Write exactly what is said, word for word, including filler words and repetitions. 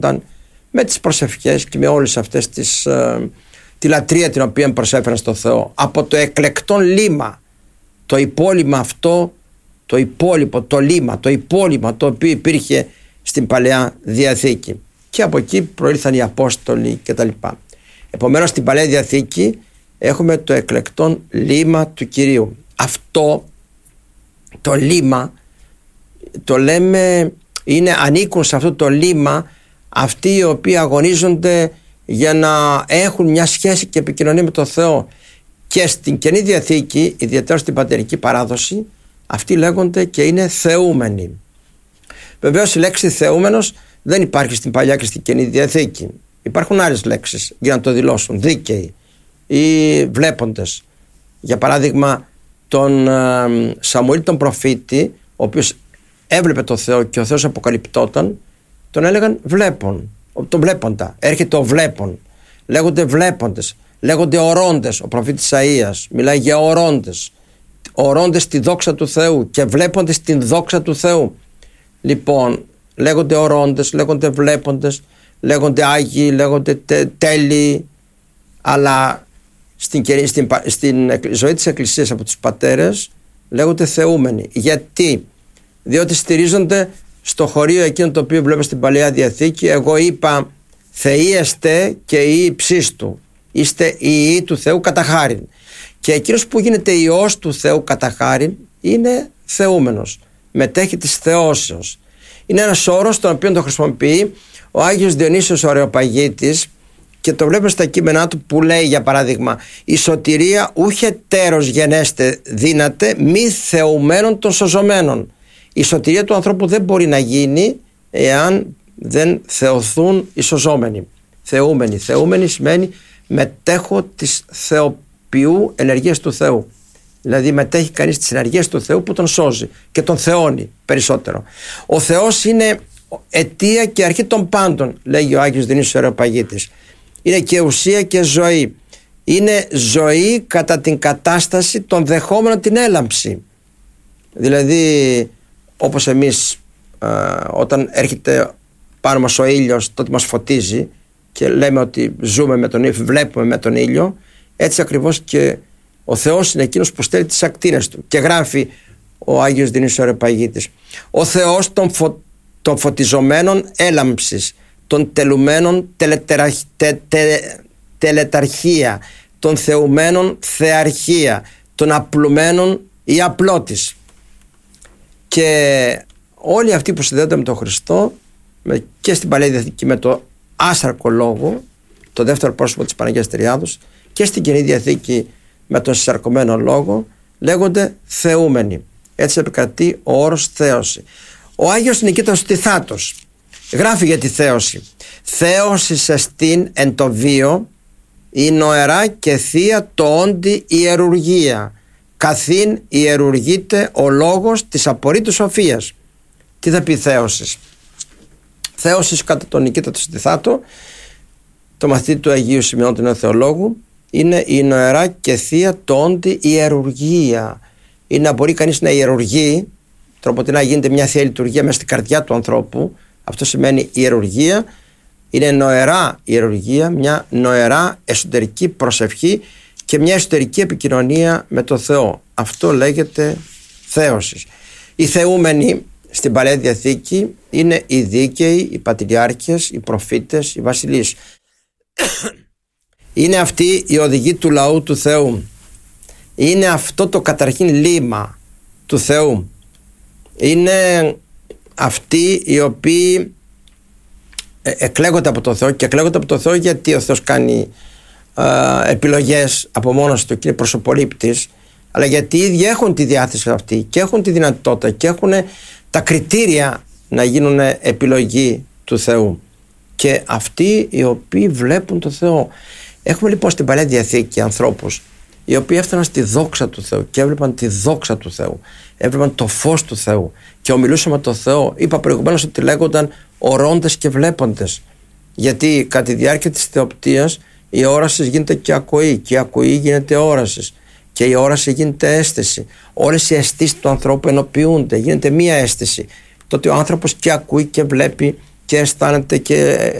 με τις προσευχές και με όλες αυτές τις, ε, τη λατρεία την οποία προσέφεραν στο Θεό. Από το εκλεκτόν λίμα, το υπόλοιμα αυτό, το υπόλοιπο, το λίμα, το υπόλοιμα το οποίο υπήρχε στην Παλαιά Διαθήκη. Και από εκεί προήλθαν οι Απόστολοι κτλ. Επομένως στην Παλαιά Διαθήκη έχουμε το εκλεκτόν λίμα του Κυρίου. Αυτό το λίμα το λέμε, είναι, ανήκουν σε αυτό το λίμα αυτοί οι οποίοι αγωνίζονται για να έχουν μια σχέση και επικοινωνία με τον Θεό. Και στην Καινή Διαθήκη, ιδιαίτερα στην πατερική παράδοση, αυτοί λέγονται και είναι θεούμενοι. Βεβαίως η λέξη θεούμενος δεν υπάρχει στην Παλιά και στην Καινή Διαθήκη. Υπάρχουν άλλες λέξεις για να το δηλώσουν, δίκαιοι ή βλέποντες. Για παράδειγμα τον ε, Σαμουήλ τον προφήτη, ο οποίος έβλεπε τον Θεό και ο Θεός αποκαλυπτόταν, τον έλεγαν βλέπον, τον βλέποντα. Έρχεται ο βλέπον, λέγονται βλέποντες, λέγονται ορώντες. Ο προφήτης Ισαΐας μιλάει για ορώντες, ορώντες τη δόξα του Θεού και βλέποντες την δόξα του Θεού. Λοιπόν, λέγονται ορώντες, λέγονται βλέποντες, λέγονται άγιοι, λέγονται τε, τέλειοι, αλλά στην, στην, στην ζωή της Εκκλησίας από τους πατέρες λέγονται θεούμενοι. Γιατί? Διότι στηρίζονται στο χωρίο εκείνο το οποίο βλέπουμε στην Παλαιά Διαθήκη. Εγώ είπα θείεστε και οι υψίστου του, είστε οι ιοί του Θεού κατά χάριν. Και εκείνος που γίνεται ιός του Θεού κατά χάριν είναι θεούμενος, μετέχει της θεώσεως. Είναι ένας όρος τον οποίο το χρησιμοποιεί ο Άγιος Διονύσιος ο Αρεοπαγίτης και το βλέπουμε στα κείμενά του που λέει για παράδειγμα «Η σωτηρία ούχε τέρος γενέστε δύναται μη θεουμένων των σωζωμένων». Η σωτηρία του ανθρώπου δεν μπορεί να γίνει εάν δεν θεωθούν οι σωζόμενοι. Θεούμενοι. Θεούμενοι σημαίνει μετέχω της θεοποιού ενεργείας του Θεού. Δηλαδή μετέχει κανείς τις ενεργείες του Θεού που τον σώζει και τον θεώνει περισσότερο. Ο Θεός είναι αιτία και αρχή των πάντων, λέγει ο Άγιος Διονύσιος ο Αρεοπαγίτης. Είναι και ουσία και ζωή. Είναι ζωή κατά την κατάσταση των δεχόμενων την έλαμψη. Δηλαδή όπως εμείς ε, όταν έρχεται πάνω μας ο ήλιος τότε μας φωτίζει και λέμε ότι ζούμε με τον ήλιο, βλέπουμε με τον ήλιο, έτσι ακριβώς και ο Θεός είναι εκείνος που στέλνει τις ακτίνες του. Και γράφει ο Άγιος Διονύσιος ο Αρεοπαγίτης, ο Θεός των, φω, των φωτιζομένων έλαμψης, των τελουμένων τελετερα, τε, τε, τελεταρχία, των θεουμένων θεαρχία, των απλουμένων η απλότης. Και όλοι αυτοί που συνδέονται με τον Χριστό και στην Παλαιά Διαθήκη με το άσαρκο λόγο, το δεύτερο πρόσωπο της Παναγίας Τριάδος, και στην Καινή Διαθήκη με τον συσσαρκωμένο λόγο, λέγονται θεούμενοι. Έτσι επικρατεί ο όρος θέωση. Ο Άγιος Νικήτας Τιθάτος γράφει για τη θέωση. Θέωση σε στήν εν το βίο η νοερά και θεία το όντι ιερουργία, καθήν ιερουργείται ο λόγος της απορρίτου σοφίας. Τι θα πει θέωσης? Θέωσης κατά τον Νικήτα του Τιθάτο, το μαθητή του Αγίου Σημειών του Νέου Θεολόγου, είναι η νοερά και θεία το όντι ιερουργία. Είναι να μπορεί κανείς να ιερουργεί, τροποτινά γίνεται μια θεία λειτουργία μέσα στην καρδιά του ανθρώπου. Αυτό σημαίνει ιερουργία. Είναι νοερά ιερουργία, μια νοερά εσωτερική προσευχή και μια εσωτερική επικοινωνία με το Θεό. Αυτό λέγεται θέωσης. Οι θεούμενοι στην Παλαιά Διαθήκη είναι οι δίκαιοι, οι πατριάρχες, οι προφήτες, οι βασιλείς. Είναι αυτοί οι οδηγοί του λαού του Θεού. Είναι αυτό το καταρχήν λίμα του Θεού. Είναι αυτοί οι οποίοι εκλέγονται από το Θεό, και εκλέγονται από το Θεό γιατί ο Θεός κάνει ε, επιλογές από μόνος του και είναι προσωπολήπτης, αλλά γιατί οι ίδιοι έχουν τη διάθεση αυτή και έχουν τη δυνατότητα και έχουν τα κριτήρια να γίνουν επιλογή του Θεού, και αυτοί οι οποίοι βλέπουν το Θεό. Έχουμε λοιπόν στην Παλαιά Διαθήκη ανθρώπους οι οποίοι έφταναν στη δόξα του Θεού και έβλεπαν τη δόξα του Θεού, έβλεπαν το φως του Θεού και ομιλούσαν με το Θεό. Είπα προηγουμένως ότι λέγονταν ορώντες και βλέποντες, γιατί κατά τη διάρκεια της θεοπτείας η όραση γίνεται και ακοή, και η ακοή γίνεται όραση, και η όραση γίνεται αίσθηση. Όλες οι αισθήσεις του ανθρώπου ενοποιούνται, γίνεται μία αίσθηση. Τότε ο άνθρωπος και ακούει και βλέπει και αισθάνεται και